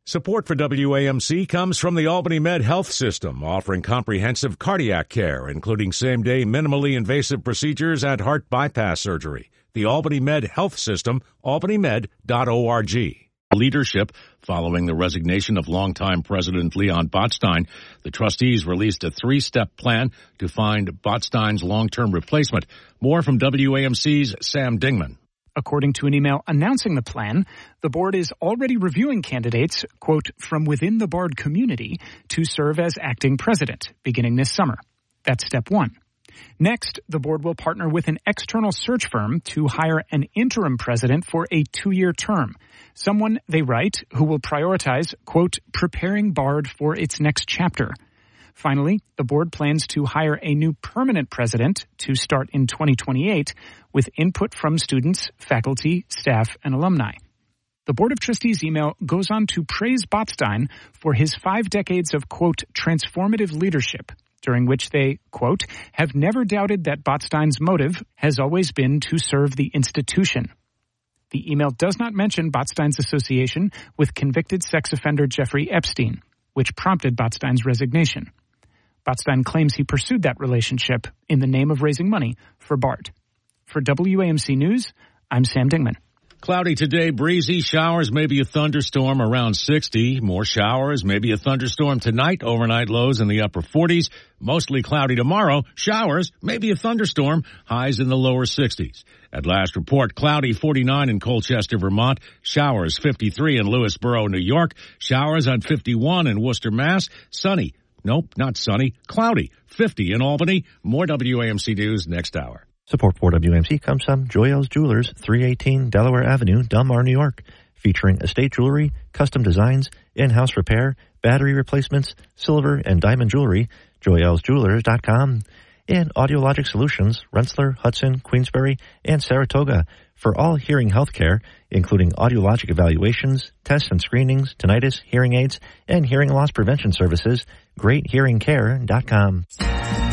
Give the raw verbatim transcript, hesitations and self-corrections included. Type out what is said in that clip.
Support for W A M C comes from the Albany Med Health System, offering comprehensive cardiac care, including same-day minimally invasive procedures and heart bypass surgery. The Albany Med Health System, albany med dot org. Leadership. Following the resignation of longtime President Leon Botstein, the trustees released a three-step plan to find Botstein's long-term replacement. More from W A M C's Sam Dingman. According to an email announcing the plan, the board is already reviewing candidates, quote, from within the Bard community to serve as acting president beginning this summer. That's step one. Next, the board will partner with an external search firm to hire an interim president for a two-year term. Someone, they write, who will prioritize, quote, preparing Bard for its next chapter. Finally, the board plans to hire a new permanent president to start in twenty twenty-eight with input from students, faculty, staff, and alumni. The Board of Trustees email goes on to praise Botstein for his five decades of, quote, transformative leadership, during which they, quote, have never doubted that Botstein's motive has always been to serve the institution. The email does not mention Botstein's association with convicted sex offender Jeffrey Epstein, which prompted Botstein's resignation. Botstein claims he pursued that relationship in the name of raising money for Bard. For W A M C News, I'm Sam Dingman. Cloudy today, breezy, showers, maybe a thunderstorm around sixty. More showers, maybe a thunderstorm tonight, overnight lows in the upper forties. Mostly cloudy tomorrow, showers, maybe a thunderstorm, highs in the lower sixties. At last report, cloudy forty-nine in Colchester, Vermont, showers fifty-three in Lewisboro, New York, showers on fifty-one in Worcester, Mass, sunny, nope, not sunny, cloudy, fifty in Albany. More W A M C News next hour. Support for W A M C comes from Joyel's Jewelers, three eighteen Delaware Avenue, Delmar, New York, featuring estate jewelry, custom designs, in-house repair, battery replacements, silver and diamond jewelry, joyels jewelers dot com, and Audiologic Solutions, Rensselaer, Hudson, Queensbury, and Saratoga, for all hearing health care, including audiologic evaluations, tests and screenings, tinnitus, hearing aids, and hearing loss prevention services. great hearing care dot com.